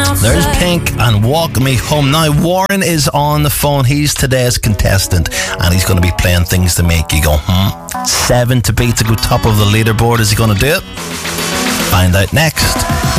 There's Pink and Walk Me Home. Now, Warren is on the phone. He's today's contestant, and he's going to be playing things to make you go, 7 to beat to go top of the leaderboard. Is he going to do it? Find out next.